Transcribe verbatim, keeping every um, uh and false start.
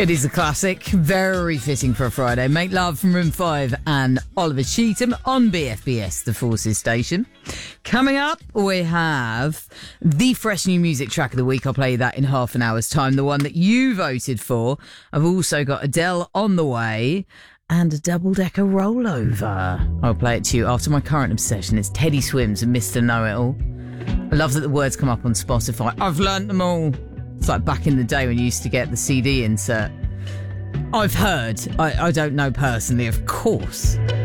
It is a classic, very fitting for a Friday. Make Love from Room five and Oliver Cheetham on B F B S, the Forces station. Coming up, we have the fresh new music track of the week. I'll play that in half an hour's time, the one that you voted for. I've also got Adele on the way and a double-decker rollover. I'll play it to you after my current obsession. It's Teddy Swims and Mister Know-It-All. I love that the words come up on Spotify. I've learnt them all. It's like back in the day when you used to get the C D insert. I've heard. I, I don't know personally, of course.